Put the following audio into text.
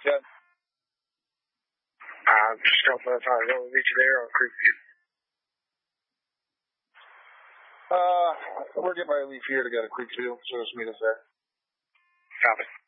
Yeah. Just don't know if I really meet you there on Creekview. We're getting ready to leave here to go to Creekview, so just meet us there. Copy.